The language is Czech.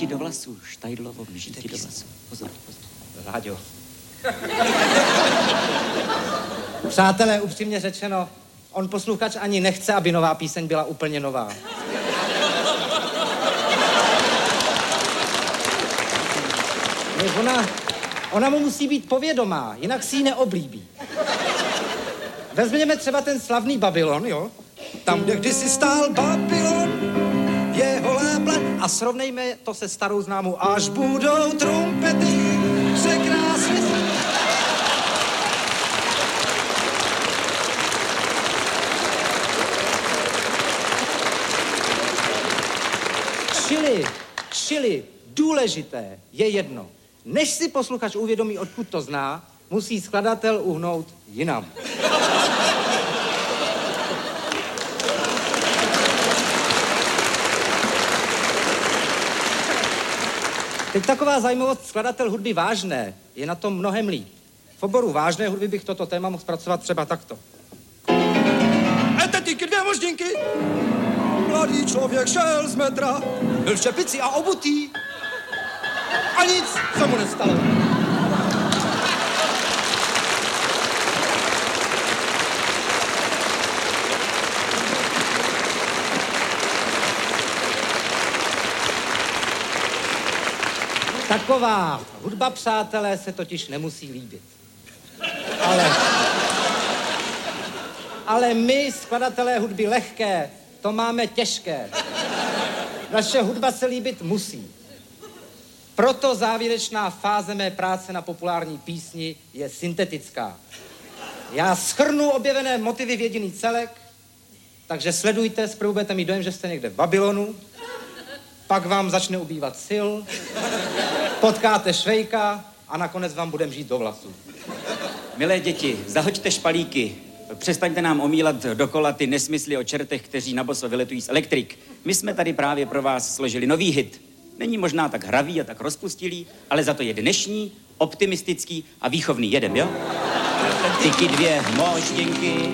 mžiti do vlasů, Štajdlovo mžiti do vlasů. Pozor, pozor. Láďo. Přátelé, upřímně řečeno, on posluchač ani nechce, aby nová píseň byla úplně nová. Ona mu musí být povědomá, jinak si ji neoblíbí. Vezměme třeba ten slavný Babylon, jo? Tam, kde kdysi stál Babylon, je holá pleť. A srovnejme to se starou známou, až budou trumpety překrásně. Čili důležité je jedno. Než si posluchač uvědomí, odkud to zná, musí skladatel uhnout jinam. Teď taková zajímavost, skladatel hudby vážné je na tom mnohem líp. V oboru vážné hudby bych toto téma mohl zpracovat třeba takto. Etetíky, 2 moždinky. Mladý člověk šel z metra, byl v čepici a obutý. A nic se mu nestalo. Taková hudba, přátelé, se totiž nemusí líbit. Ale my, skladatelé hudby lehké, to máme těžké. Naše hudba se líbit musí. Proto závěrečná fáze mé práce na populární písni je syntetická. Já shrnu objevené motivy v jediný celek, takže sledujte, zprvu budete mít dojem, že jste někde v Babylonu, pak vám začne ubývat sil, potkáte Švejka a nakonec vám budeme žít do vlasů. Milé děti, zahoďte špalíky. Přestaňte nám omílat dokola ty nesmysly o čertech, kteří na boso vyletují z elektrik. My jsme tady právě pro vás složili nový hit. Není možná tak hravý a tak rozpustilý, ale za to je dnešní, optimistický a výchovný. Jedem, jo? Tyky 2 moždinky.